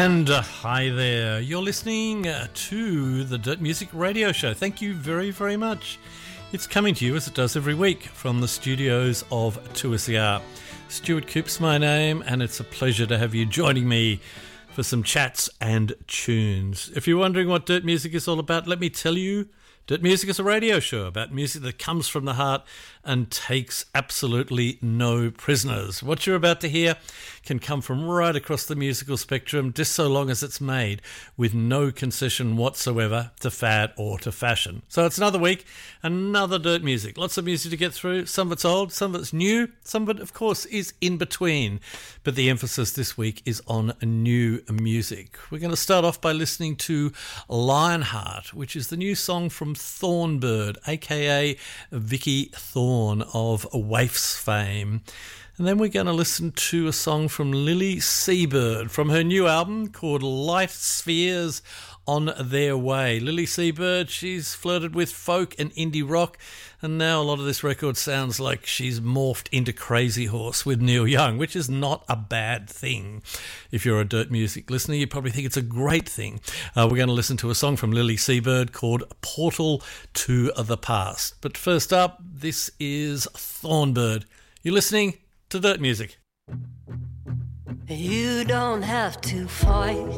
And hi there, you're listening to the Dirt Music Radio Show. Thank you very, very much. It's coming to you as it does every week from the studios of 2SER. Stuart Coop's my name, and it's a pleasure to have you joining me for some chats and tunes. If you're wondering what Dirt Music is all about, let me tell you, Dirt Music is a radio show about music that comes from the heart and takes absolutely no prisoners. What you're about to hear can come from right across the musical spectrum, just so long as it's made with no concession whatsoever to fad or to fashion. So it's another week, another Dirt Music. Lots of music to get through. Some of it's old, some of it's new, some of it, of course, is in between. But the emphasis this week is on new music. We're going to start off by listening to Lionheart, which is the new song from Thornbird, aka Vicky Thorne of Waifs fame. And then we're going to listen to a song from Lily Seabird from her new album called Light Spheres on Their Way. Lily Seabird, she's flirted with folk and indie rock, and now a lot of this record sounds like she's morphed into Crazy Horse with Neil Young, which is not a bad thing. If you're a Dirt Music listener, you probably think it's a great thing. We're going to listen to a song from Lily Seabird called Portal to the Past. But first up, this is Thornbird. You're listening to Dirt Music. You don't have to fight